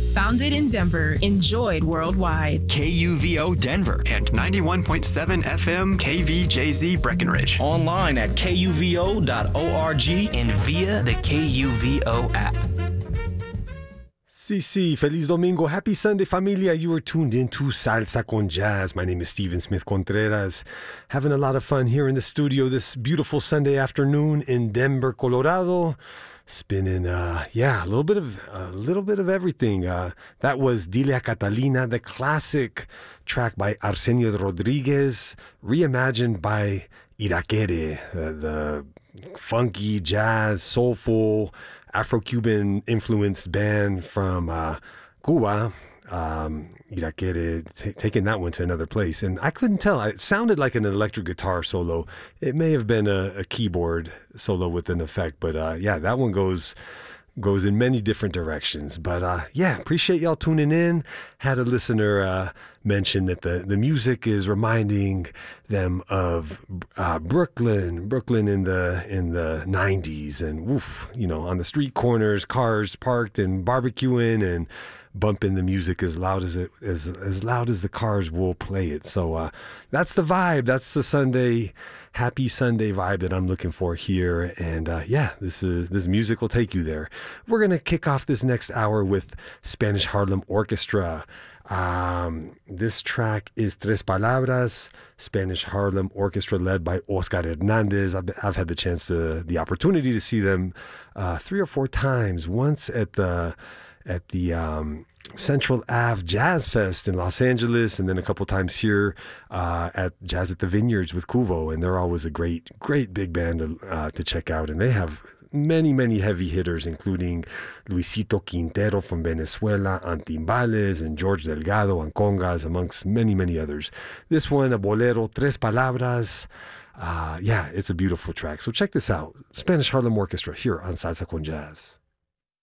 Founded in Denver, enjoyed worldwide. KUVO Denver and 91.7 FM KVJZ Breckenridge. Online at kuvo.org and via the KUVO app. CC, Feliz Domingo, Happy Sunday, familia. You are tuned into Salsa con Jazz. My name is Steven Smith Contreras. Having a lot of fun here in the studio this beautiful Sunday afternoon in Denver, Colorado. Spinning, a little bit of everything. That was Dile a Catalina, the classic track by Arsenio Rodriguez, reimagined by Irakere, the funky, jazz, soulful, Afro-Cuban influenced band from Cuba. Irakere, taking that one to another place. And I couldn't tell. It sounded like an electric guitar solo. It may have been a keyboard solo with an effect. But that one goes in many different directions. But appreciate y'all tuning in. Had a listener mention that the music is reminding them of Brooklyn in the 90s, and on the street corners, cars parked and barbecuing and bumping the music as loud as the cars will play it. So that's the vibe. That's the happy Sunday vibe that I'm looking for here. And this music will take you there. We're gonna kick off this next hour with Spanish Harlem Orchestra. This track is Tres Palabras, Spanish Harlem Orchestra led by Oscar Hernandez. I've had the opportunity to see them 3 or 4 times. Once at the Central Ave Jazz Fest in Los Angeles, and then a couple times here at Jazz at the Vineyards with Cuvo, and they're always a great big band to check out. And they have many, many heavy hitters, including Luisito Quintero from Venezuela on timbales, and George Delgado on congas, amongst many, many others. This one, a bolero, Tres Palabras. It's a beautiful track. So check this out. Spanish Harlem Orchestra here on Salsa con Jazz.